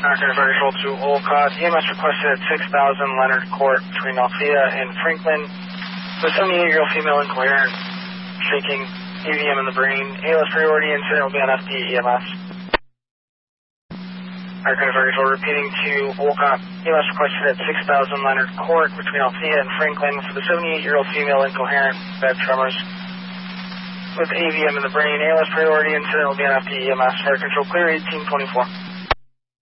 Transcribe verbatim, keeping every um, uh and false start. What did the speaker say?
Arkansas Control to Olcott. E M S requested at six thousand Leonard Court between Althea and Franklin. The seventy-eight-year-old female incoherent, shaking, A V M in the brain. A L S priority incident will be on F D E M S. Arkansas Control repeating to Olcott. E M S requested at six thousand Leonard Court between Althea and Franklin for the seventy-eight-year-old female incoherent, bad tremors. With A V M in the brain, A L S priority incident will be on F D E M S. Fire control clear eighteen twenty-four.